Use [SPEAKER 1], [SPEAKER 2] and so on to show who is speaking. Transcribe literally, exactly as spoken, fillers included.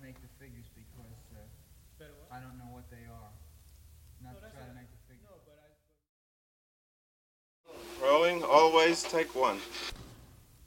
[SPEAKER 1] make the figures because uh,
[SPEAKER 2] Better what?
[SPEAKER 1] I don't know what they are. Not
[SPEAKER 2] No,
[SPEAKER 1] to
[SPEAKER 2] that's
[SPEAKER 1] try to
[SPEAKER 2] all right.
[SPEAKER 1] make the figures.
[SPEAKER 2] No, but I.
[SPEAKER 3] Rolling, always take one.